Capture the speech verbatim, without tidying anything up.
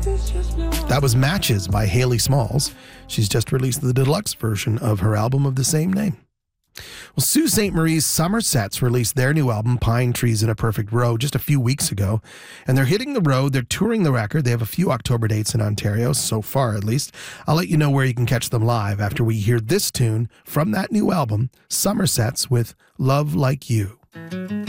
That was Matches by Haley Smalls. She's just released the deluxe version of her album of the same name. Well, Sault Ste. Marie's Somersets released their new album, Pine Trees in a Perfect Row, just a few weeks ago. And they're hitting the road. They're touring the record. They have a few October dates in Ontario, so far at least. I'll let you know where you can catch them live after we hear this tune from that new album, Somersets, with Love Like You.